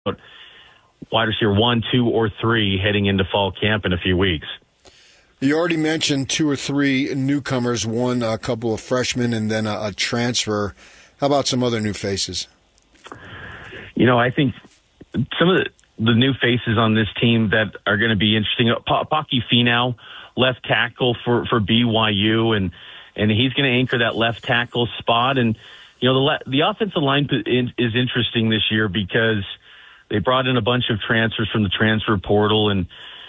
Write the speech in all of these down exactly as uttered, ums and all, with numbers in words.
wide receiver one, two, or three heading into fall camp in a few weeks. You already mentioned two or three newcomers, one a couple of freshmen, and then a, a transfer. How about some other new faces? You know, I think some of the, the new faces on this team that are going to be interesting, pa- Paki Finau, left tackle for, for B Y U, and, and he's going to anchor that left tackle spot. And, you know, the, le- the offensive line is interesting this year because they brought in a bunch of transfers from the transfer portal, and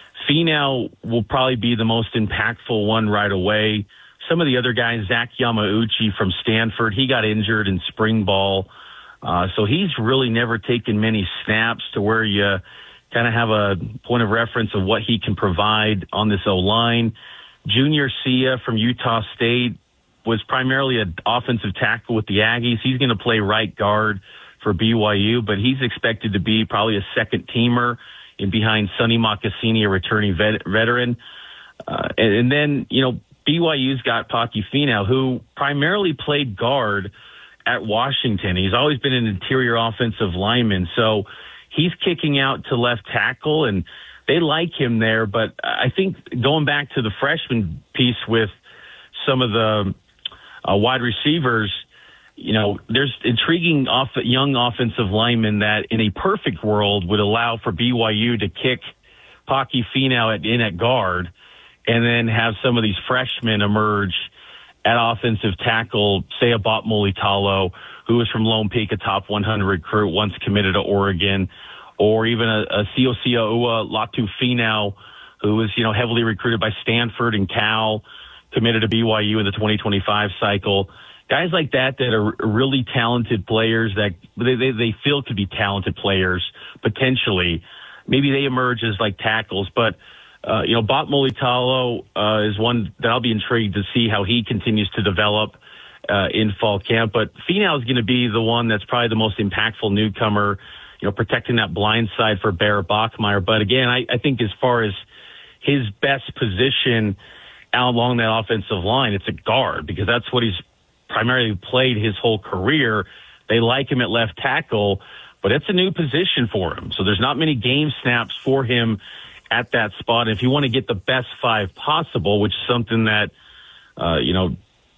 Finau will probably be the most impactful one right away. Some of the other guys, Zach Yamauchi from Stanford, he got injured in spring ball. Uh, so he's really never taken many snaps to where you kind of have a point of reference of what he can provide on this O-line. Junior Sia from Utah State was primarily an offensive tackle with the Aggies. He's going to play right guard for B Y U, but he's expected to be probably a second teamer in behind Sonny Mocassini, a returning vet, veteran. Uh, and, and then, you know, B Y U's got Paki Finau, who primarily played guard at Washington. He's always been an interior offensive lineman. So he's kicking out to left tackle, and they like him there. But I think going back to the freshman piece with some of the uh, wide receivers, you know, there's intriguing off, young offensive linemen that in a perfect world would allow for B Y U to kick Paki Finau at, in at guard and then have some of these freshmen emerge at offensive tackle, say a Bot Molitalo, who was from Lone Peak, a top one hundred recruit, once committed to Oregon, or even a, a Siosiaua Latu Finau, who was, you know, heavily recruited by Stanford and Cal, committed to B Y U in the twenty twenty-five cycle. Guys like that that are really talented players that they, they, they feel could be talented players potentially. Maybe they emerge as like tackles, but uh, you know, Bot Molitalo uh, is one that I'll be intrigued to see how he continues to develop uh, in fall camp. But Finau is going to be the one that's probably the most impactful newcomer, you know, protecting that blind side for Bear Bachmeier. But again, I, I think as far as his best position out along that offensive line, it's a guard because that's what he's primarily played his whole career. They like him at left tackle, but it's a new position for him. So there's not many game snaps for him at that spot. If you want to get the best five possible, which is something that, uh, you know,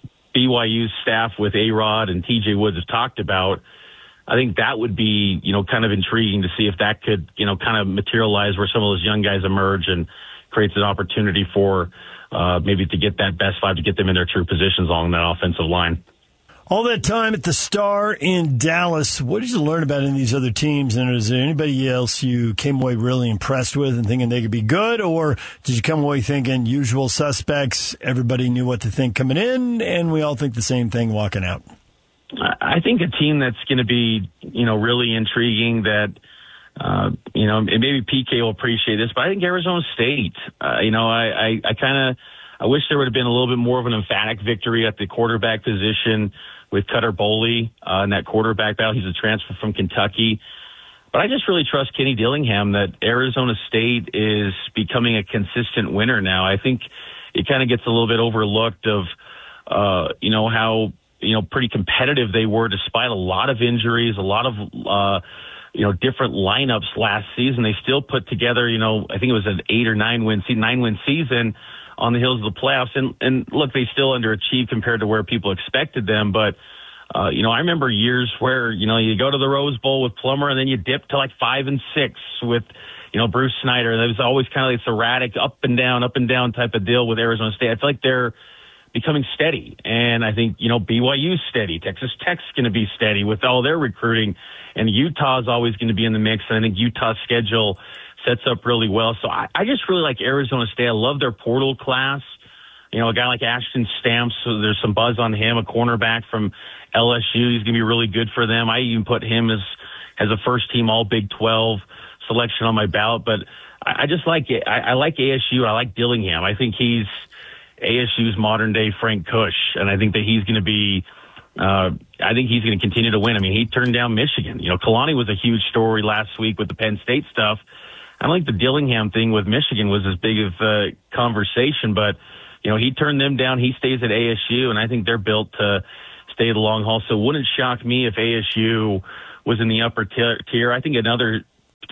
B Y U's staff with A-Rod and T J Woods have talked about, I think that would be, you know, kind of intriguing to see if that could, you know, kind of materialize where some of those young guys emerge and creates an opportunity for uh, maybe to get that best five, to get them in their true positions along that offensive line. All that time at the Star in Dallas, what did you learn about any of these other teams? And is there anybody else you came away really impressed with and thinking they could be good? Or did you come away thinking usual suspects, everybody knew what to think coming in, and we all think the same thing walking out? I think a team that's going to be, you know, really intriguing that, uh, you know, and maybe P K will appreciate this, but I think Arizona State, uh, you know, I, I, I kind of, I wish there would have been a little bit more of an emphatic victory at the quarterback position with Cutter Boley uh, in that quarterback battle. He's a transfer from Kentucky. But I just really trust Kenny Dillingham that Arizona State is becoming a consistent winner now. I think it kind of gets a little bit overlooked of, uh, you know, how, you know, pretty competitive they were despite a lot of injuries, a lot of, uh, you know, different lineups last season. They still put together, you know, I think it was an eight or nine win, nine win season on the heels of the playoffs. And, and look, they still underachieved compared to where people expected them. But, uh, you know, I remember years where, you know, you go to the Rose Bowl with Plummer and then you dip to like five and six with, you know, Bruce Snyder. And it was always kind of this erratic up and down, up and down type of deal with Arizona State. I feel like they're becoming steady. And I think, you know, B Y U's steady. Texas Tech's going to be steady with all their recruiting. And Utah's always going to be in the mix. And I think Utah's schedule sets up really well. So I, I just really like Arizona State. I love their portal class. You know, a guy like Ashton Stamps, so there's some buzz on him, a cornerback from L S U. He's going to be really good for them. I even put him as, as a first team all Big twelve selection on my ballot. But I, I just like it. I, I like A S U. I like Dillingham. I think he's A S U's modern day Frank Kush. And I think that he's going to be, uh, I think he's going to continue to win. I mean, he turned down Michigan. You know, Kalani was a huge story last week with the Penn State stuff. I don't think the Dillingham thing with Michigan was as big of a conversation, but, you know, he turned them down. He stays at A S U, and I think they're built to stay the long haul. So it wouldn't shock me if A S U was in the upper tier. I think another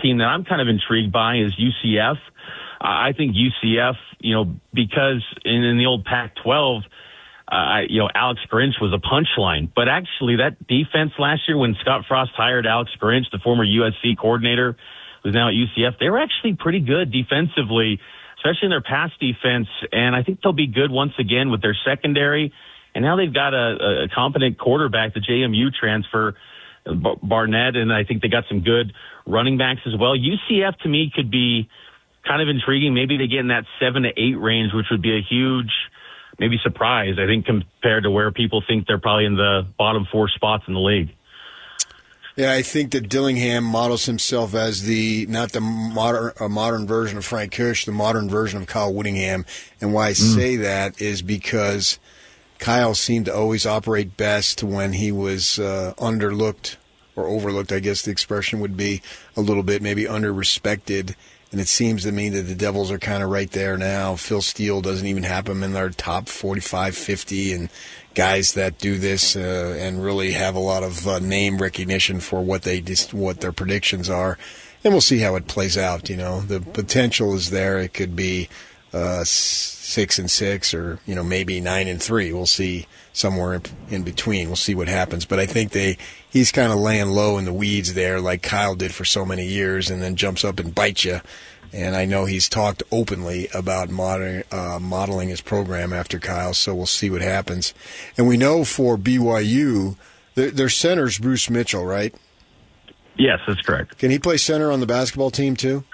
team that I'm kind of intrigued by is U C F. I think U C F, you know, because in, in the old Pac twelve, uh, you know, Alex Grinch was a punchline. But actually, that defense last year, when Scott Frost hired Alex Grinch, the former U S C coordinator, who's now at U C F, they were actually pretty good defensively, especially in their pass defense. And I think they'll be good once again with their secondary. And now they've got a, a competent quarterback, the J M U transfer, Barnett, and I think they got some good running backs as well. U C F, to me, could be kind of intriguing. Maybe they get in that seven to eight range, which would be a huge, maybe surprise, I think, compared to where people think they're probably in the bottom four spots in the league. Yeah, I think that Dillingham models himself as the, not the modern, a modern version of Frank Kirsch, the modern version of Kyle Whittingham. And why I mm. say that is because Kyle seemed to always operate best when he was uh, underlooked or overlooked, I guess the expression would be, a little bit, maybe under-respected. And it seems to me that the Devils are kind of right there now. Phil Steele doesn't even have them in their top forty-five, fifty, and guys that do this uh, and really have a lot of uh, name recognition for what they just, what their predictions are. And we'll see how it plays out. You know, the potential is there. It could be uh, six and six, or you know, maybe nine and three. We'll see somewhere in, in between. We'll see what happens. But I think they he's kind of laying low in the weeds there, like Kyle did for so many years, and then jumps up and bites you. And I know he's talked openly about moder- uh, modeling his program after Kyle, so we'll see what happens. And we know for B Y U, their, their center's Bruce Mitchell, right? Yes, that's correct. Can he play center on the basketball team too?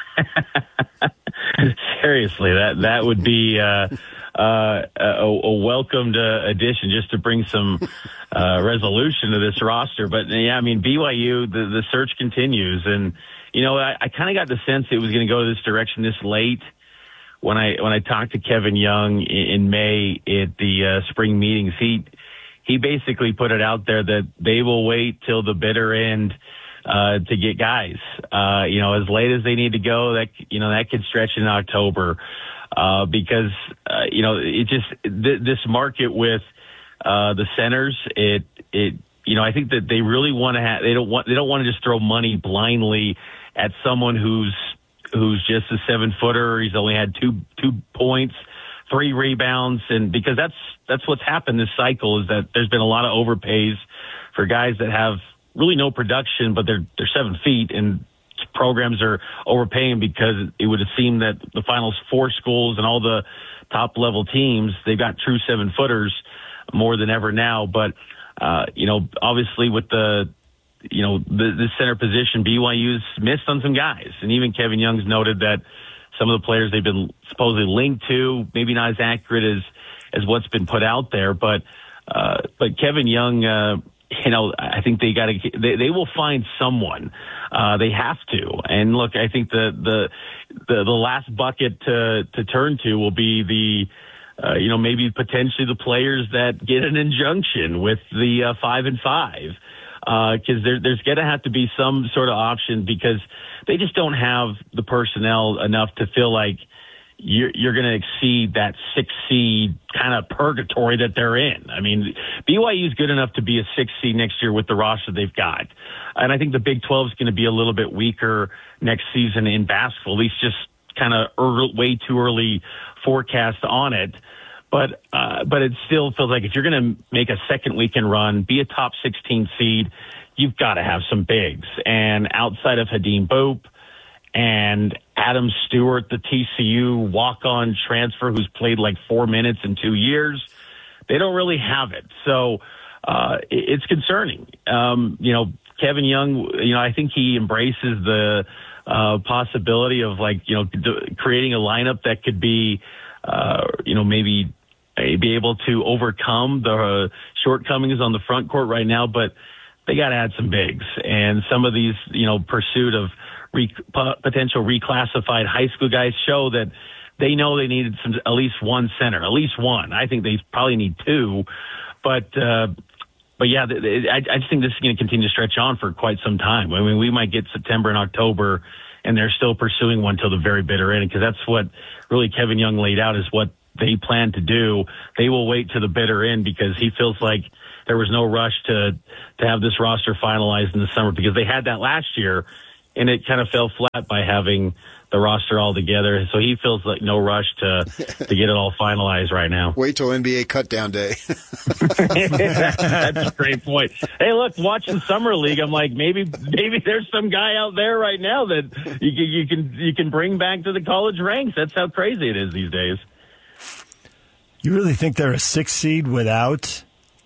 Seriously, that that would be uh, uh, a, a welcomed uh, addition just to bring some uh, resolution to this roster. But yeah, I mean, B Y U, the, the search continues, and you know, I, I kind of got the sense it was going to go this direction this late. When I when I talked to Kevin Young in, in May at the uh, spring meetings, he he basically put it out there that they will wait till the bitter end uh, to get guys. Uh, you know, as late as they need to go, that you know that could stretch in October uh, because uh, you know it just th- this market with uh, the centers, it it you know I think that they really want to have they don't want they don't want to just throw money blindly at someone who's who's just a seven footer. He's only had two two points, three rebounds, and because that's that's what's happened this cycle is that there's been a lot of overpays for guys that have really no production, but they're they're seven feet, and programs are overpaying because it would have seemed that the Final Four schools and all the top level teams, they've got true seven footers more than ever now. But uh, you know, obviously with the you know the, the center position, B Y U's missed on some guys, and even Kevin Young's noted that some of the players they've been supposedly linked to, maybe not as accurate as as what's been put out there, but uh, but Kevin Young. Uh, You know, I think they got to. They, they will find someone. Uh, they have to. And look, I think the the the, the last bucket to to turn to will be the, uh, you know, maybe potentially the players that get an injunction with the uh, five and five, because uh, there, there's going to have to be some sort of option because they just don't have the personnel enough to feel like you're, you're going to exceed that six seed kind of purgatory that they're in. I mean, B Y U is good enough to be a six seed next year with the roster they've got. And I think the Big twelve is going to be a little bit weaker next season in basketball, at least just kind of early, way too early forecast on it. But, uh, but it still feels like if you're going to make a second weekend run, be a top sixteen seed, you've got to have some bigs. And outside of Hadim Boop and Adam Stewart, the T C U walk-on transfer who's played like four minutes in two years, they don't really have it. So uh, it's concerning. Um, you know, Kevin Young, you know, I think he embraces the uh, possibility of like, you know, d- creating a lineup that could be, uh, you know, maybe be able to overcome the shortcomings on the front court right now, but they got to add some bigs. And some of these, you know, pursuit of Re- potential reclassified high school guys show that they know they needed some, at least one center, at least one. I think they probably need two, but uh, but yeah, I, I just think this is going to continue to stretch on for quite some time. I mean, we might get September and October, and they're still pursuing one till the very bitter end because that's what really Kevin Young laid out is what they plan to do. They will wait to the bitter end because he feels like there was no rush to to have this roster finalized in the summer because they had that last year. and it kind of fell flat by having the roster all together. So he feels like no rush to to get it all finalized right now. Wait till N B A cutdown day. That's a great point. Hey, look, watching Summer League, I'm like, maybe maybe there's some guy out there right now that you can you can you can bring back to the college ranks. That's how crazy it is these days. You really think they're a six seed without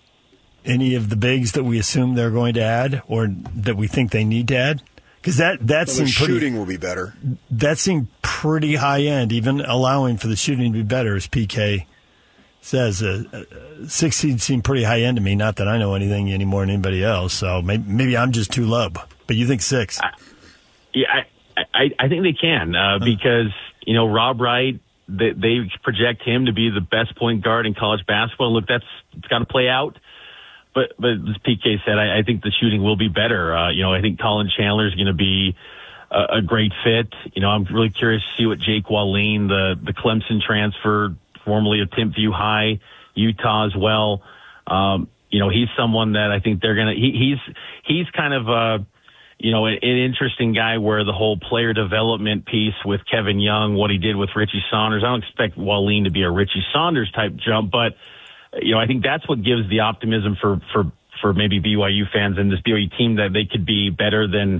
any of the bigs that we assume they're going to add, or that we think they need to add? Because that, that well, seemed the pretty, shooting will be better. That seemed pretty high end, even allowing for the shooting to be better, as P K says. Uh, uh, six seed seemed pretty high end to me. Not that I know anything any more than anybody else, so maybe, maybe I'm just too low. But you think six? I, yeah, I, I I think they can uh, because you know Rob Wright. They, they project him to be the best point guard in college basketball. Look, that's got to play out. But but as P K said, I, I think the shooting will be better. Uh, you know, I think Colin Chandler is going to be a, a great fit. You know, I'm really curious to see what Jake Wallin, the the Clemson transfer, formerly of Timpview High, Utah as well. Um, you know, he's someone that I think they're gonna. He, he's he's kind of a you know an, an interesting guy where the whole player development piece with Kevin Young, what he did with Richie Saunders. I don't expect Wallin to be a Richie Saunders type jump, but you know, I think that's what gives the optimism for, for, for maybe B Y U fans and this B Y U team that they could be better than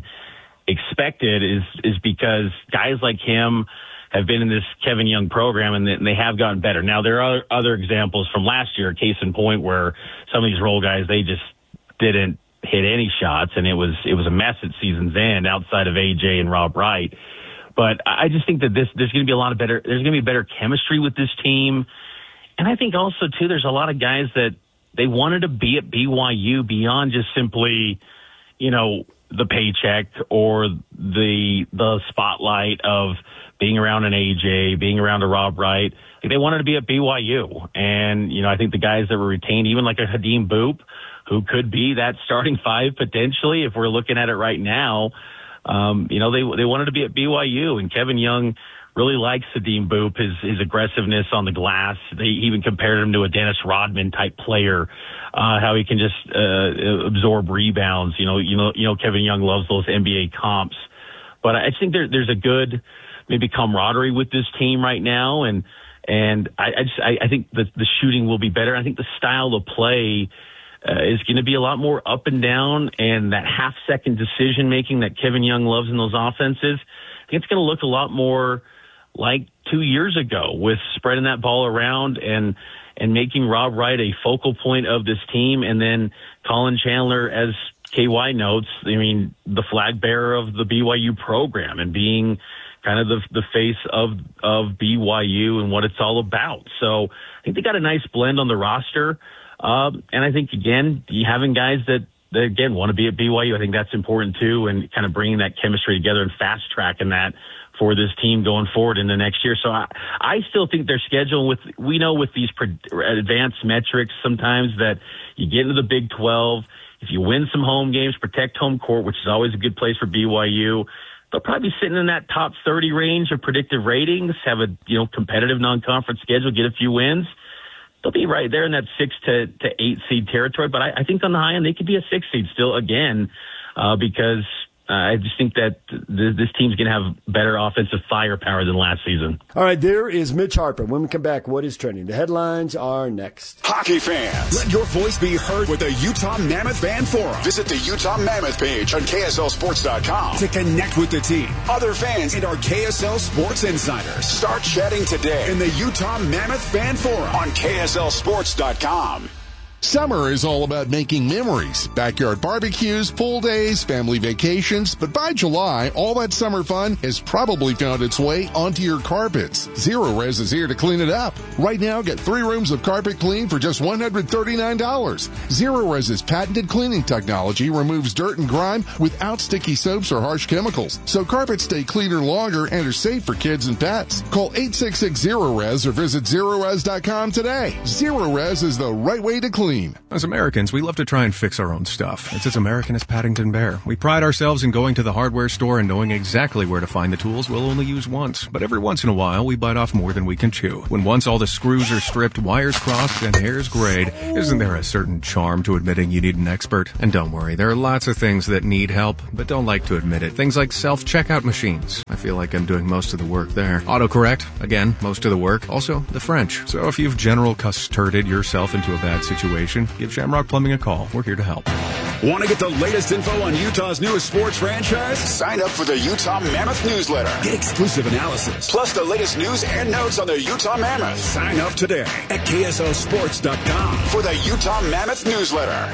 expected is, is because guys like him have been in this Kevin Young program and they, and they have gotten better. Now, there are other, other examples from last year, case in point, where some of these role guys, they just didn't hit any shots, and it was, it was a mess at season's end outside of A J and Rob Wright. But I just think that this, there's going to be a lot of better, there's going to be better chemistry with this team. And I think also, too, there's a lot of guys that they wanted to be at B Y U beyond just simply, you know, the paycheck or the the spotlight of being around an A J, being around a Rob Wright. Like, they wanted to be at B Y U. And, you know, I think the guys that were retained, even like a Hadim Boop, who could be that starting five potentially if we're looking at it right now, um, you know, they they wanted to be at B Y U. And Kevin Young really likes Hadim Boop, his, his aggressiveness on the glass. They even compared him to a Dennis Rodman type player, uh, how he can just, uh, absorb rebounds. You know, you know, you know, Kevin Young loves those N B A comps, but I just think there, there's a good, maybe camaraderie with this team right now. And, and I, I just, I, I think that the shooting will be better. I think the style of play, uh, is going to be a lot more up and down, and that half second decision making that Kevin Young loves in those offenses. I think it's going to look a lot more like two years ago with spreading that ball around and and making Rob Wright a focal point of this team, and then Colin Chandler, as K Y notes, I mean, the flag bearer of the B Y U program and being kind of the the face of of B Y U and what it's all about. So I think they got a nice blend on the roster. Um, and I think, again, having guys that, that, again, want to be at B Y U, I think that's important too, and kind of bringing that chemistry together and fast-tracking that for this team going forward in the next year. So I, I still think their schedule, with we know with these pre- advanced metrics sometimes that you get into the Big twelve, if you win some home games, protect home court, which is always a good place for B Y U, they'll probably be sitting in that top thirty range of predictive ratings, have a you know competitive non-conference schedule, get a few wins. They'll be right there in that six to, to eight seed territory. But I, I think on the high end, they could be a six seed still again, uh, because uh, I just think that th- this team's going to have better offensive firepower than last season. All right, there is Mitch Harper. When we come back, what is trending? The headlines are next. Hockey fans, let your voice be heard with the Utah Mammoth Fan Forum. Visit the Utah Mammoth page on K S L Sports dot com to connect with the team, other fans, and our K S L Sports insiders. Start chatting today in the Utah Mammoth Fan Forum on K S L Sports dot com. Summer is all about making memories, backyard barbecues, pool days, family vacations, but by July, all that summer fun has probably found its way onto your carpets. Zero Res is here to clean it up. Right now, get three rooms of carpet clean for just one hundred thirty-nine dollars. Zero Res's patented cleaning technology removes dirt and grime without sticky soaps or harsh chemicals, so carpets stay cleaner longer and are safe for kids and pets. Call eight six six zero res or visit zero res dot com today. Zero Res is the right way to clean. clean. As Americans, we love to try and fix our own stuff. It's as American as Paddington Bear. We pride ourselves in going to the hardware store and knowing exactly where to find the tools we'll only use once. But every once in a while, we bite off more than we can chew. When once all the screws are stripped, wires crossed, and hairs grayed, isn't there a certain charm to admitting you need an expert? And don't worry, there are lots of things that need help, but don't like to admit it. Things like self-checkout machines. I feel like I'm doing most of the work there. Autocorrect, again, most of the work. Also, the French. So if you've general custarded yourself into a bad situation, give Shamrock Plumbing a call. We're here to help. Want to get the latest info on Utah's newest sports franchise? Sign up for the Utah Mammoth newsletter. Get exclusive analysis, plus the latest news and notes on the Utah Mammoth. Sign up today at K S L sports dot com for the Utah Mammoth newsletter.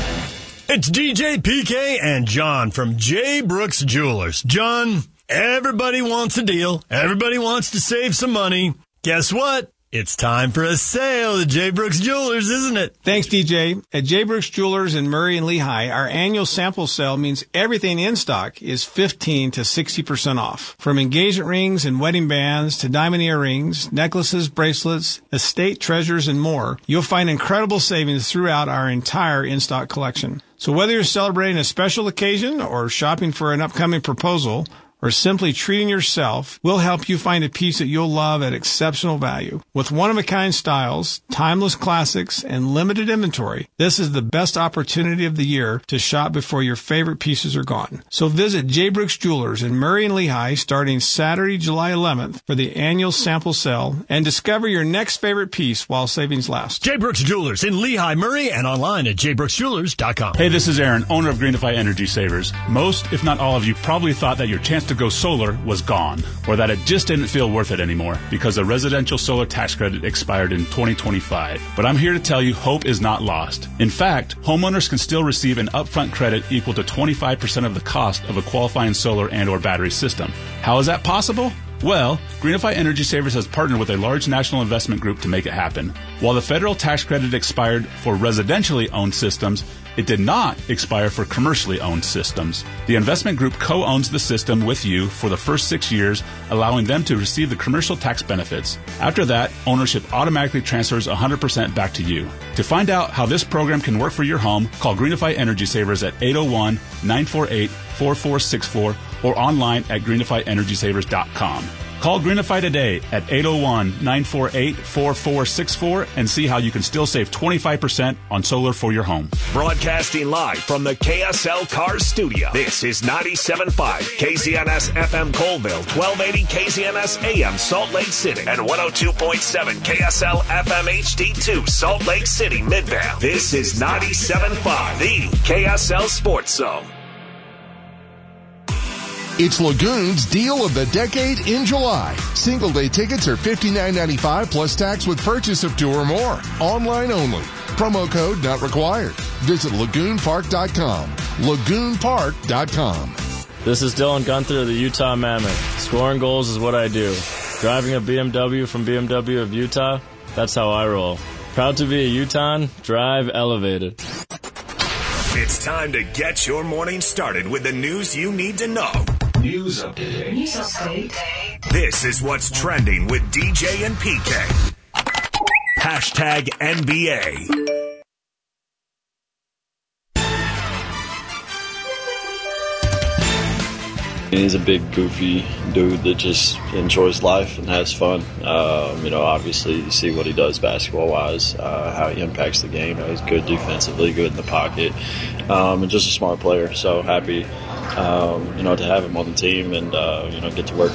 It's D J P K and John from J. Brooks Jewelers. John, everybody wants a deal. Everybody wants to save some money. Guess what? It's time for a sale at J. Brooks Jewelers, isn't it? Thanks, D J. At J. Brooks Jewelers in Murray and Lehigh, our annual sample sale means everything in stock is fifteen to sixty percent off. From engagement rings and wedding bands to diamond earrings, necklaces, bracelets, estate treasures, and more, you'll find incredible savings throughout our entire in-stock collection. So whether you're celebrating a special occasion or shopping for an upcoming proposal, or simply treating yourself, we'll help you find a piece that you'll love at exceptional value. With one-of-a-kind styles, timeless classics, and limited inventory, this is the best opportunity of the year to shop before your favorite pieces are gone. So visit J. Brooks Jewelers in Murray and Lehigh starting Saturday, July eleventh for the annual sample sale and discover your next favorite piece while savings last. J. Brooks Jewelers in Lehigh, Murray, and online at j brooks jewelers dot com. Hey, this is Aaron, owner of Greenify Energy Savers. Most, if not all of you, probably thought that your chance to go solar was gone, or that it just didn't feel worth it anymore because the residential solar tax credit expired in twenty twenty-five. But I'm here to tell you hope is not lost. In fact, homeowners can still receive an upfront credit equal to twenty-five percent of the cost of a qualifying solar and or battery system. How is that possible? Well, Greenify Energy Savers has partnered with a large national investment group to make it happen. While the federal tax credit expired for residentially owned systems, it did not expire for commercially owned systems. The investment group co-owns the system with you for the first six years, allowing them to receive the commercial tax benefits. After that, ownership automatically transfers one hundred percent back to you. To find out how this program can work for your home, call Greenify Energy Savers at eight oh one, nine four eight, four four six four or online at greenify energy savers dot com. Call Greenify today at eight oh one, nine four eight, four four six four and see how you can still save twenty-five percent on solar for your home. Broadcasting live from the K S L Cars Studio. This is ninety-seven point five K Z N S F M Colville, twelve eighty K Z N S A M Salt Lake City, and one oh two point seven K S L F M H D two Salt Lake City, Midvale. This is ninety-seven point five, the K S L Sports Zone. It's Lagoon's Deal of the Decade in July. Single day tickets are fifty-nine ninety-five plus tax with purchase of two or more. Online only. Promo code not required. Visit lagoon park dot com. lagoon park dot com. This is Dylan Gunther of the Utah Mammoth. Scoring goals is what I do. Driving a B M W from B M W of Utah, that's how I roll. Proud to be a Utahn. Drive elevated. It's time to get your morning started with the news you need to know. News update. News update. This is what's trending with D J and P K. Hashtag N B A. He's a big, goofy dude that just enjoys life and has fun. Um, you know, obviously, you see what he does basketball-wise, uh, how he impacts the game. You know, he's good defensively, good in the pocket, um, and just a smart player. So happy, um, you know, to have him on the team and, uh, you know, get to work.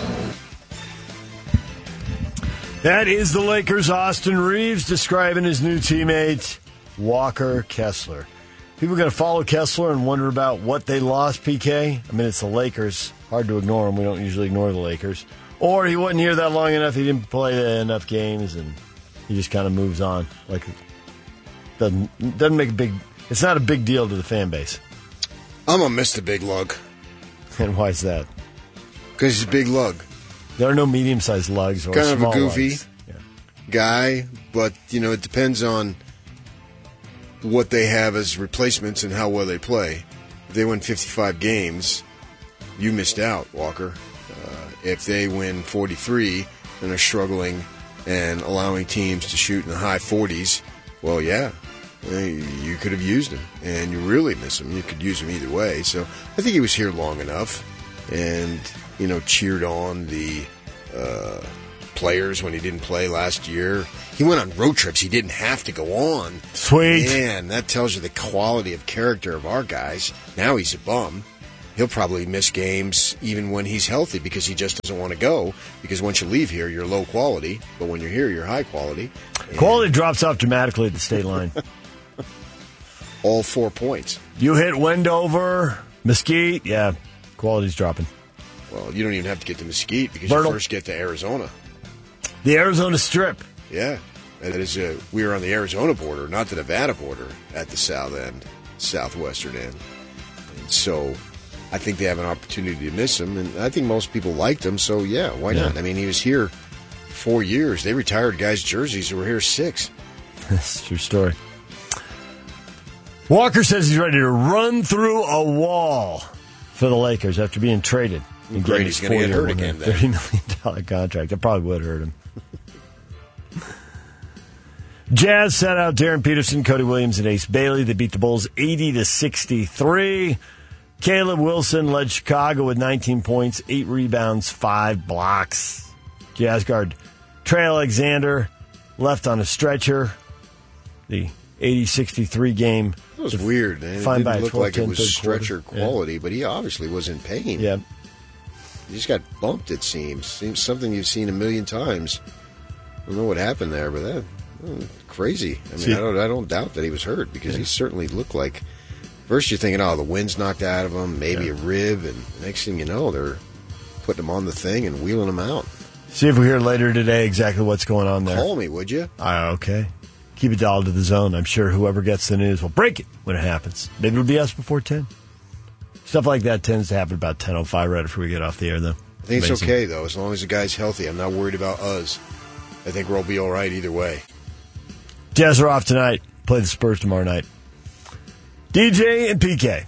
That is the Lakers' Austin Reeves describing his new teammate, Walker Kessler. People are going to follow Kessler and wonder about what they lost, P K. I mean, it's the Lakers. Hard to ignore them. We don't usually ignore the Lakers. Or he wasn't here that long enough. He didn't play enough games, and he just kind of moves on. Like, doesn't doesn't make a big. It's not a big deal to the fan base. I'm gonna miss the big lug. And why is that? Because he's a big lug. There are no medium-sized lugs or kind small of a goofy yeah. guy, but you know it depends on what they have as replacements and how well they play. If they win fifty-five games, you missed out, Walker. Uh, if they win forty-three and are struggling and allowing teams to shoot in the high forties, well, yeah, you could have used him, and you really miss him. You could use him either way. So I think he was here long enough, and you know, cheered on the uh, players when he didn't play last year. He went on road trips he didn't have to go on. Sweet. Man, that tells you the quality of character of our guys. Now he's a bum. He'll probably miss games even when he's healthy because he just doesn't want to go. Because once you leave here, you're low quality. But when you're here, you're high quality. And quality drops off dramatically at the state line. All four points. You hit Wendover, Mesquite, yeah, quality's dropping. Well, you don't even have to get to Mesquite because Bertle. you first get to Arizona. The Arizona Strip. Yeah. That is a, we are on the Arizona border, not the Nevada border, at the south end, southwestern end. And so I think they have an opportunity to miss him, and I think most people liked him, so yeah, why yeah. not? I mean, he was here four years. They retired guys' jerseys who were here six. That's a true story. Walker says he's ready to run through a wall for the Lakers after being traded. Great, he's going to get hurt again then. thirty million dollars contract. That probably would hurt him. Jazz sat out Darren Peterson, Cody Williams, and Ace Bailey. They beat the Bulls eighty to sixty-three. Caleb Wilson led Chicago with nineteen points, eight rebounds, five blocks. Jazz guard Trey Alexander left on a stretcher. The eighty sixty-three game. It was weird. Man. It didn't look like it was stretcher quality, yeah. but he obviously was in pain. Yeah. He just got bumped, it seems. Seems something you've seen a million times. I don't know what happened there, but that oh, crazy. I mean, See, I don't I don't doubt that he was hurt because yeah. he certainly looked like. First, you're thinking, oh, the wind's knocked out of him, maybe yeah. a rib, and next thing you know, they're putting him on the thing and wheeling him out. See if we hear later today exactly what's going on there. Call me, would you? Uh, okay. Keep it dialed to the zone. I'm sure whoever gets the news will break it when it happens. Maybe it'll be us before ten. Stuff like that tends to happen about ten oh five right after we get off the air, though. I think Amazing. It's okay, though, as long as the guy's healthy. I'm not worried about us. I think we'll be all right either way. Jazz are off tonight. Play the Spurs tomorrow night. D J and P K.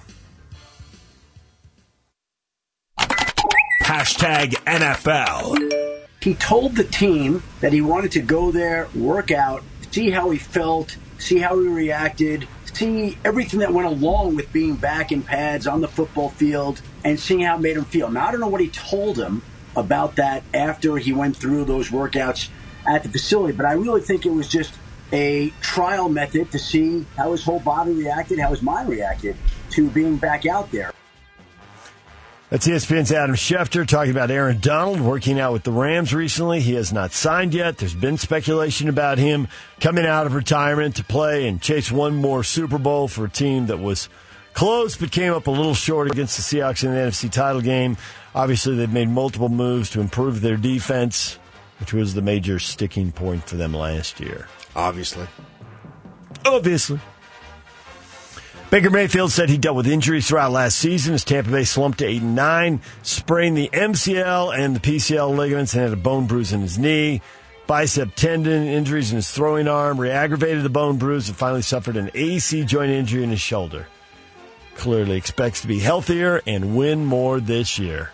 Hashtag N F L. He told the team that he wanted to go there, work out, see how he felt, see how he reacted, see everything that went along with being back in pads on the football field and seeing how it made him feel. Now, I don't know what he told him about that after he went through those workouts at the facility, but I really think it was just a trial method to see how his whole body reacted, how his mind reacted to being back out there. That's E S P N's Adam Schefter talking about Aaron Donald working out with the Rams recently. He has not signed yet. There's been speculation about him coming out of retirement to play and chase one more Super Bowl for a team that was close but came up a little short against the Seahawks in the N F C title game. Obviously, they've made multiple moves to improve their defense, which was the major sticking point for them last year. Obviously. Obviously. Baker Mayfield said he dealt with injuries throughout last season as Tampa Bay slumped to eight and nine, sprained the M C L and the P C L ligaments and had a bone bruise in his knee. Bicep tendon injuries in his throwing arm re-aggravated the bone bruise and finally suffered an A C joint injury in his shoulder. Clearly expects to be healthier and win more this year.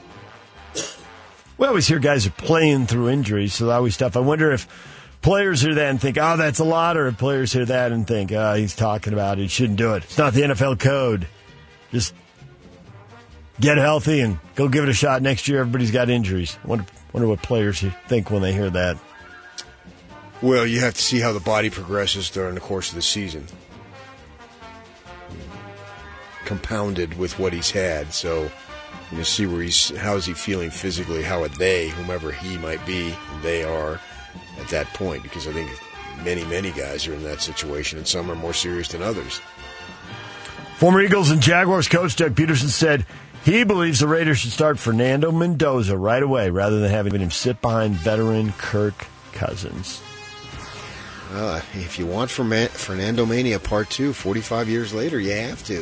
We always hear guys are playing through injuries, so that always tough. I wonder if players hear that and think, oh, that's a lot, or if players hear that and think, oh, he's talking about it, he shouldn't do it. It's not the N F L code. Just get healthy and go give it a shot next year. Everybody's got injuries. I wonder, wonder what players think when they hear that. Well, you have to see how the body progresses during the course of the season. Compounded with what he's had, so you know, see where he's, how is he feeling physically, how are they, whomever he might be, they are at that point, because I think many, many guys are in that situation, and some are more serious than others. Former Eagles and Jaguars coach Doug Peterson said he believes the Raiders should start Fernando Mendoza right away rather than having him sit behind veteran Kirk Cousins. Well, if you want Fernando Mania Part two, forty-five years later, you have to.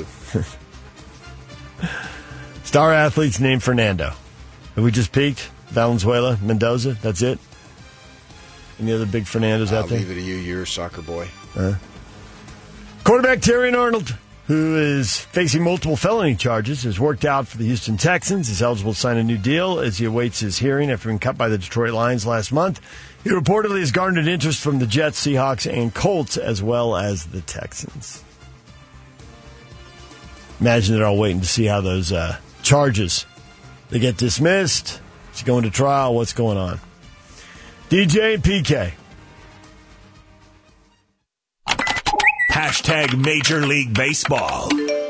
Star athletes named Fernando. Have we just peaked? Valenzuela, Mendoza, that's it? Any other big Fernandos I'll out there? I'll leave it to you. You're a soccer boy. Uh, quarterback Terrion Arnold who is facing multiple felony charges, has worked out for the Houston Texans. He's eligible to sign a new deal as he awaits his hearing after being cut by the Detroit Lions last month. He reportedly has garnered interest from the Jets, Seahawks, and Colts, as well as the Texans. Imagine they're all waiting to see how those uh, charges, they get dismissed. Is he going to trial? What's going on? D J and P K. Hashtag Major League Baseball.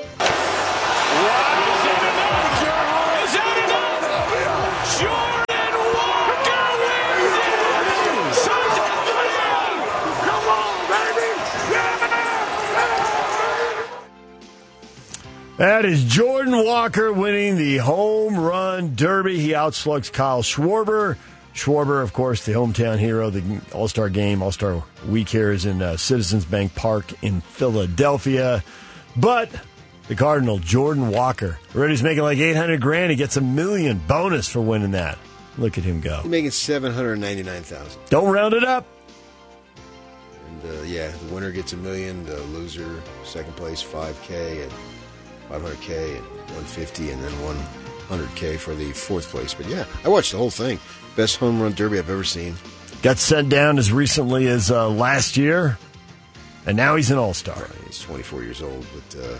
That is Jordan Walker winning the home run derby. He outslugs Kyle Schwarber. Schwarber, of course, the hometown hero. The All-Star game, All-Star week here is in uh, Citizens Bank Park in Philadelphia. But the Cardinal, Jordan Walker, already he's making like eight hundred grand. He gets a million bonus for winning that. Look at him go. He's making seven hundred ninety-nine thousand dollars. Don't round it up. And, uh, yeah, the winner gets a million. The loser, second place, five K, and five hundred K, and one hundred fifty, and then one hundred K for the fourth place. But, yeah, I watched the whole thing. Best home run derby I've ever seen. Got sent down as recently as uh, last year, and now he's an all-star. Right, he's twenty-four years old, but, uh, uh,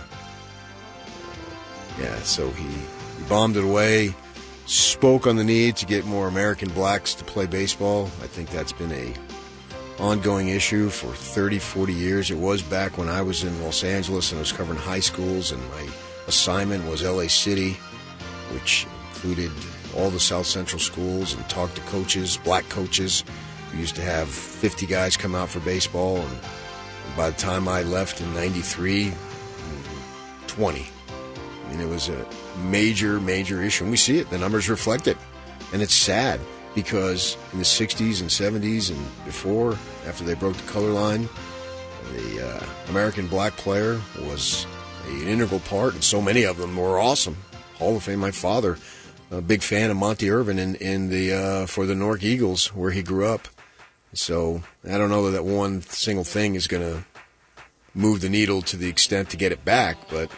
yeah, so he, he bombed it away, spoke on the need to get more American blacks to play baseball. I think that's been a ongoing issue for thirty, forty years. It was back when I was in Los Angeles and I was covering high schools, and my assignment was L A City, which included all the South Central schools, and talked to coaches, black coaches. We used to have fifty guys come out for baseball, and by the time I left in ninety-three, twenty. I mean, it was a major, major issue, and we see it. The numbers reflect it, and it's sad because in the sixties and seventies and before, after they broke the color line, the uh, American black player was an integral part, and so many of them were awesome. Hall of Fame. My father, a big fan of Monty Irvin in, in the uh, for the Newark Eagles, where he grew up. So I don't know that one single thing is going to move the needle to the extent to get it back, but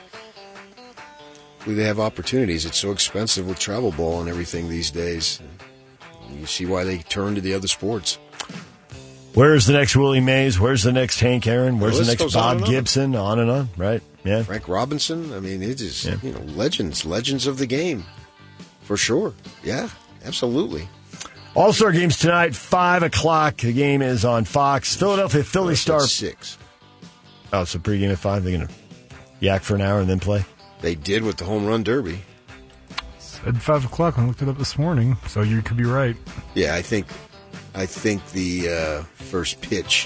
they have opportunities. It's so expensive with travel ball and everything these days. You see why they turn to the other sports. Where's the next Willie Mays? Where's the next Hank Aaron? Where's the the next Bob Gibson? On and on, right? Yeah. Frank Robinson. I mean, it is, yeah. you know, legends, legends of the game, for sure. Yeah, absolutely. All-Star games tonight, five o'clock. The game is on Fox. Philadelphia Philly Star. Six. Oh, so pregame at five. They're going to yak for an hour and then play? They did with the home run derby. Said five o'clock. I looked it up this morning, so you could be right. Yeah, I think, I think the uh, first pitch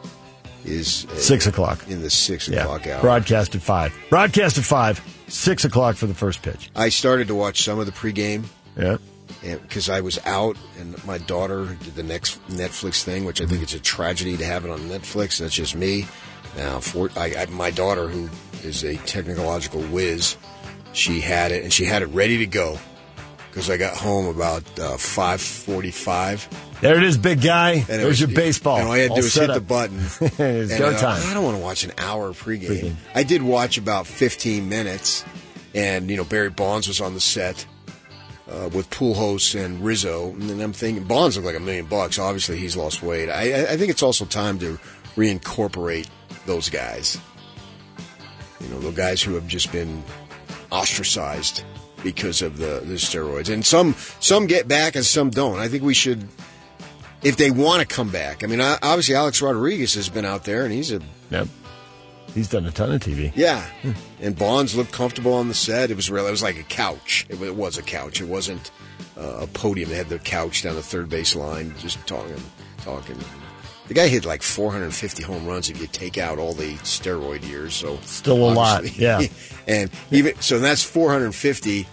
is uh, six o'clock in the six yeah. o'clock hour. Broadcast at five. Broadcast at five. Six o'clock for the first pitch. I started to watch some of the pregame. Yeah. Because I was out, and my daughter did the next Netflix thing, which I think it's a tragedy to have it on Netflix. That's just me. Now, for I, I, my daughter, who is a technological whiz, she had it, and she had it ready to go. Because I got home about uh, five forty-five. There it is, big guy. And There's was, your baseball. And all I had to all do was hit up. the button. It's go I, time. I don't want to watch an hour pregame. Pregame. I did watch about fifteen minutes, and you know Barry Bonds was on the set uh, with Pujols and Rizzo, and then I'm thinking Bonds looked like a million bucks. Obviously, he's lost weight. I, I think it's also time to reincorporate those guys. You know, the guys who have just been ostracized because of the, the steroids. And some some get back and some don't. I think we should, if they want to come back. I mean, obviously Alex Rodriguez has been out there, and he's a... Yep. He's done a ton of T V. Yeah. And Bonds looked comfortable on the set. It was real. It was like a couch. It, it was a couch. It wasn't uh, a podium. They had the couch down the third base line, just talking, talking. The guy hit like four hundred fifty home runs if you take out all the steroid years. So still a lot, yeah. And even so, that's four hundred fifty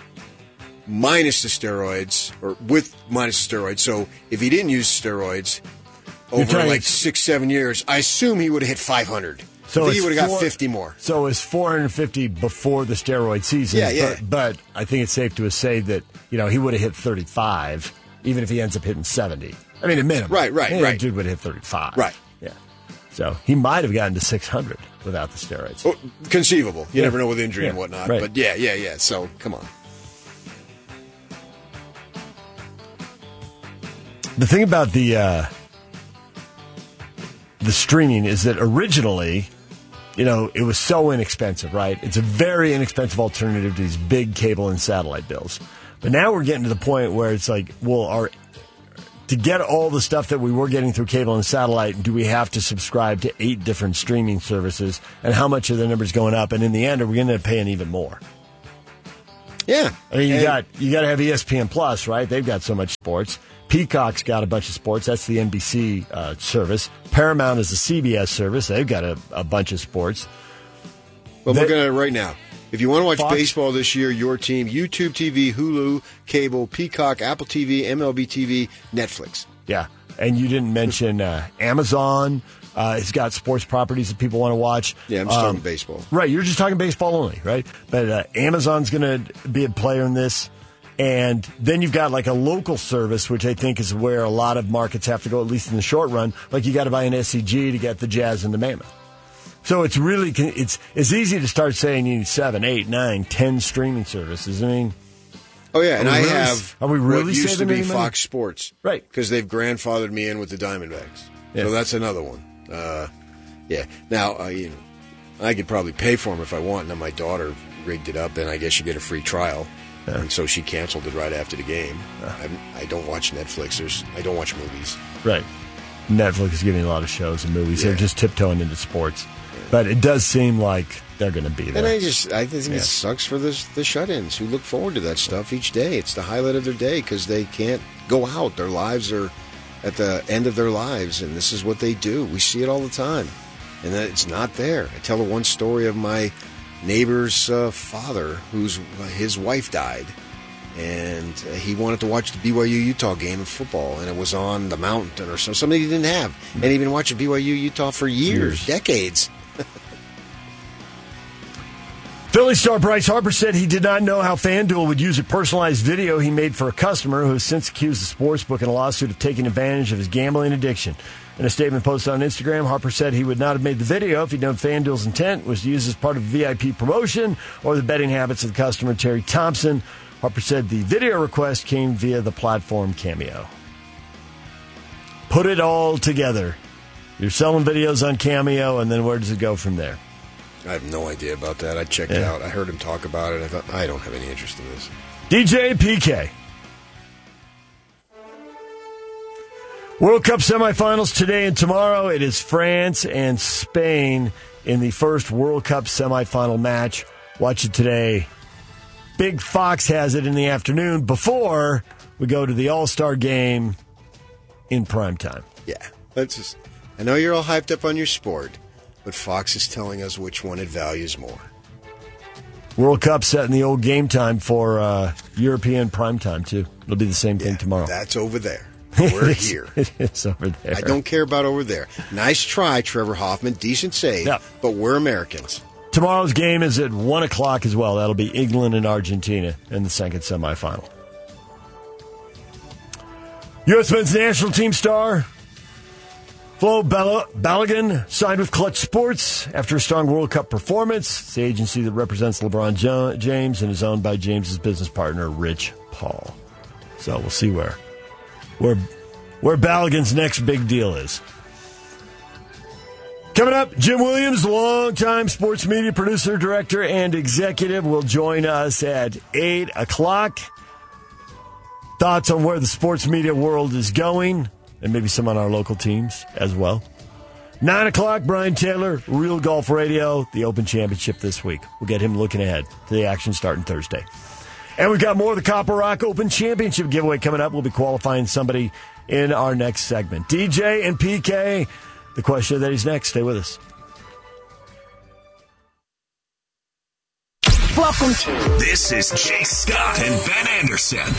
minus the steroids, or with minus the steroids. So if he didn't use steroids over like six, seven years, I assume he would have hit five hundred. So I think he would have got fifty more. So it's four hundred fifty before the steroid season. Yeah, yeah. But, but I think it's safe to say that, you know, he would have hit thirty-five, even if he ends up hitting seventy. I mean, a minimum. Right, right, yeah, right. Dude would have hit thirty-five. Right. Yeah. So he might have gotten to six hundred without the steroids. Oh, conceivable. You Yeah. never know with injury Yeah, and whatnot. right. But yeah, yeah, yeah. So come on. The thing about the uh, the streaming is that originally, you know, it was so inexpensive, right? It's a very inexpensive alternative to these big cable and satellite bills. But now we're getting to the point where it's like, well, our to get all the stuff that we were getting through cable and satellite, do we have to subscribe to eight different streaming services? And how much are the numbers going up? And in the end, are we going to end up paying even more? Yeah. I mean, you And- got you got to have E S P N Plus, right? They've got so much sports. Peacock's got a bunch of sports. That's the N B C uh, service. Paramount is the C B S service. They've got a, a bunch of sports. Well, They- look at it right now. If you want to watch Fox- baseball this year, your team, YouTube T V, Hulu, cable, Peacock, Apple T V, M L B T V, Netflix. Yeah, and you didn't mention uh, Amazon. Uh, it's got sports properties that people want to watch. Yeah, I'm just Um, talking baseball. Right, you're just talking baseball only, right? But uh, Amazon's going to be a player in this. And then you've got like a local service, which I think is where a lot of markets have to go, at least in the short run. Like you got to buy an S C G to get the Jazz and the Mammoth. So it's really, it's it's easy to start saying you need seven, eight, nine, ten streaming services. I mean, Oh, yeah, and Are we I really- have are we really what used to saving be any money? Fox Sports. Right. Because they've grandfathered me in with the Diamondbacks. Yeah. So that's another one. Uh, yeah. Now, uh, you know, I could probably pay for them if I want. Now, my daughter rigged it up, and I guess you get a free trial. Yeah. And so she canceled it right after the game. I'm, I don't watch Netflix. There's, I don't watch movies. right. Netflix is giving a lot of shows and movies. Yeah. They're just tiptoeing into sports. But it does seem like they're going to be there. And I just, I think Yeah. it sucks for the, the shut-ins who look forward to that stuff each day. It's the highlight of their day because they can't go out. Their lives are at the end of their lives, and this is what they do. We see it all the time, and that it's not there. I tell her one story of my neighbor's uh, father, whose his wife died, and uh, he wanted to watch the B Y U-Utah game of football, and it was on the mountain or so, something he didn't have. And he'd been watching B Y U-Utah for years, Years. decades. Philly star Bryce Harper said he did not know how FanDuel would use a personalized video he made for a customer who has since accused the sportsbook in a lawsuit of taking advantage of his gambling addiction. In a statement posted on Instagram, Harper said he would not have made the video if he'd known FanDuel's intent was to use as part of a V I P promotion or the betting habits of the customer, Terry Thompson. Harper said the video request came via the platform Cameo. Put it all together. You're selling videos on Cameo, and then where does it go from there? I have no idea about that. I checked Yeah. out. I heard him talk about it. I thought, I don't have any interest in this. D J P K. World Cup semifinals today and tomorrow. It is France and Spain in the first World Cup semifinal match. Watch it today. Big Fox has it in the afternoon before we go to the All-Star game in prime time. Yeah, that's just. I know you're all hyped up on your sport, but Fox is telling us which one it values more. World Cup set in the old game time for uh, European prime time, too. It'll be the same thing tomorrow. That's over there. We're It is- here. It is over there. I don't care about over there. Nice try, Trevor Hoffman. Decent save, Yeah. but we're Americans. Tomorrow's game is at one o'clock as well. That'll be England and Argentina in the second semifinal. U S men's national team star Flo Ball- Balogun signed with Clutch Sports after a strong World Cup performance. It's the agency that represents LeBron jo- James and is owned by James's business partner, Rich Paul. So we'll see where where where Balogun's next big deal is. Coming up, Jim Williams, longtime sports media producer, director, and executive, will join us at eight o'clock. Thoughts on where the sports media world is going, and maybe some on our local teams as well. nine o'clock, Brian Taylor, Real Golf Radio, the Open Championship this week. We'll get him looking ahead to the action starting Thursday. And we've got more of the Copper Rock Open Championship giveaway coming up. We'll be qualifying somebody in our next segment. D J and P K, the question that is next. Stay with us. Welcome to. This is Jay Scott and Ben Anderson.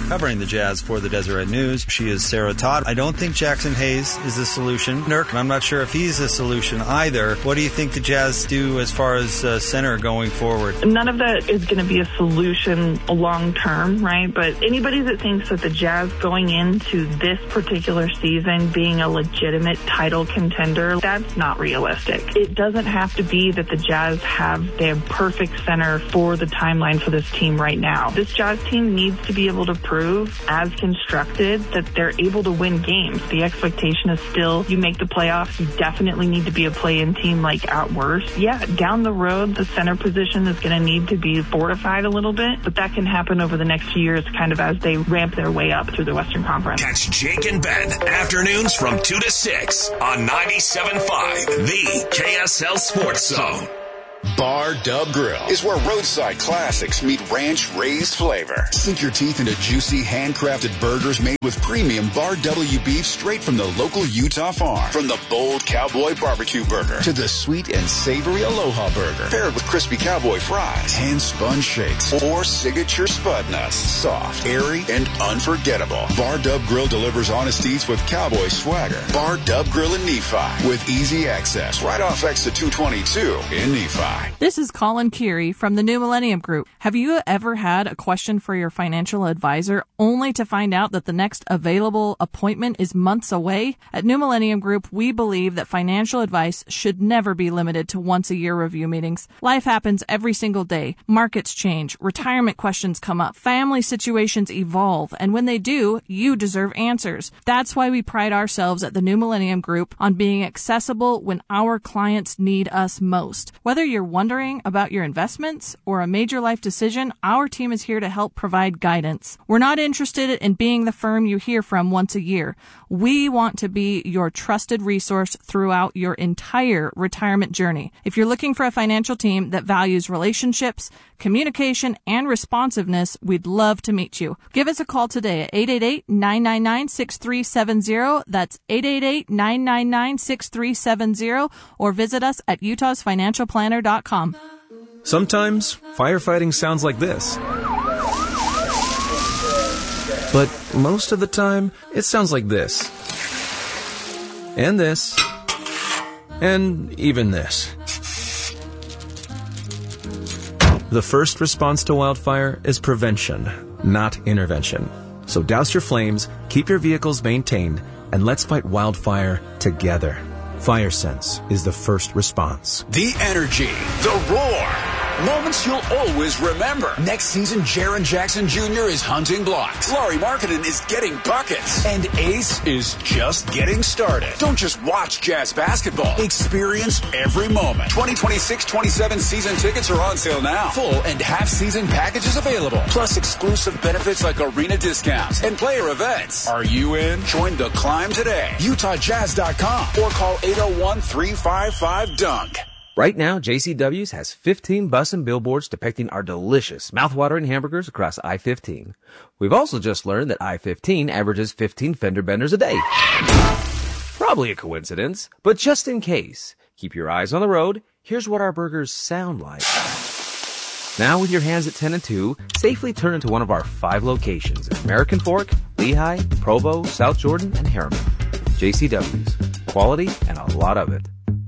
covering the Jazz for the Deseret News. She is Sarah Todd. I don't think Jackson Hayes is the solution. Nurk, I'm not sure if he's the solution either. What do you think the Jazz do as far as uh, center going forward? None of that is going to be a solution long term, right? But anybody that thinks that the Jazz going into this particular season being a legitimate title contender, that's not realistic. It doesn't have to be that the Jazz have their perfect center for the timeline for this team right now. This Jazz team needs to be able to prove, as constructed, that they're able to win games. The expectation is still, you make the playoffs, you definitely need to be a play-in team like at worst. Yeah, down the road, the center position is going to need to be fortified a little bit, but that can happen over the next few years kind of as they ramp their way up through the Western Conference. Catch Jake and Ben afternoons from two to six on ninety-seven point five, the K S L Sports Zone. Bar Dub Grill is where roadside classics meet ranch-raised flavor. Sink your teeth into juicy, handcrafted burgers made with premium Bar W beef straight from the local Utah farm. From the bold cowboy barbecue burger to the sweet and savory Aloha burger, paired with crispy cowboy fries, hand-spun shakes, or signature spud nuts. Soft, airy, and unforgettable. Bar Dub Grill delivers honest eats with cowboy swagger. Bar Dub Grill in Nephi with easy access right off exit two twenty-two in Nephi. This is Colin Keary from the New Millennium Group. Have you ever had a question for your financial advisor only to find out that the next available appointment is months away? At New Millennium Group, we believe that financial advice should never be limited to once-a-year review meetings. Life happens every single day. Markets change. Retirement questions come up. Family situations evolve. And when they do, you deserve answers. That's why we pride ourselves at the New Millennium Group on being accessible when our clients need us most. Whether you're wondering about your investments or a major life decision, our team is here to help provide guidance. We're not interested in being the firm you hear from once a year. We want to be your trusted resource throughout your entire retirement journey. If you're looking for a financial team that values relationships, communication, and responsiveness, we'd love to meet you. Give us a call today at eight eight eight, nine nine nine, six three seven zero. That's eight eight eight, nine nine nine, six three seven zero, or visit us at utahs financial planner dot com. Sometimes firefighting sounds like this. But most of the time, it sounds like this. And this. And even this. The first response to wildfire is prevention, not intervention. So douse your flames, keep your vehicles maintained, and let's fight wildfire together. FireSense is the first response. The energy, the roar, moments you'll always remember. Next season, Jaren Jackson Junior is hunting blocks. Laurie Markkinen is getting buckets. And Ace is just getting started. Don't just watch Jazz basketball. Experience every moment. twenty twenty-six twenty-seven season tickets are on sale now. Full and half-season packages available. Plus exclusive benefits like arena discounts and player events. Are you in? Join the climb today. Utah Jazz dot com or call eight oh one, three five five, dunk. Right now, J C W's has fifteen bus and billboards depicting our delicious, mouthwatering hamburgers across I fifteen. We've also just learned that I fifteen averages fifteen fender benders a day. Probably a coincidence, but just in case, keep your eyes on the road. Here's what our burgers sound like. Now with your hands at ten and two, safely turn into one of our five locations: American Fork, Lehigh, Provo, South Jordan, and Harriman. J C W's. Quality and a lot of it.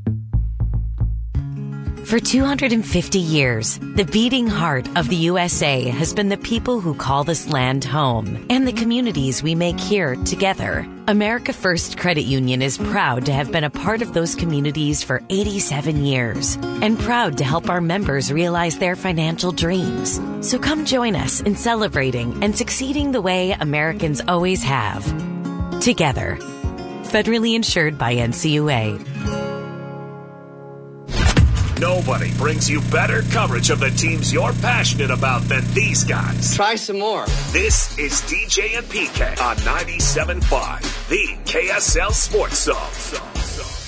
For two hundred fifty years, the beating heart of the U S A has been the people who call this land home and the communities we make here together. America First Credit Union is proud to have been a part of those communities for eighty-seven years and proud to help our members realize their financial dreams. So come join us in celebrating and succeeding the way Americans always have. Together. Federally insured by N C U A. Nobody brings you better coverage of the teams you're passionate about than these guys. Try some more. This is D J and P K on ninety-seven point five, the K S L Sports Zone.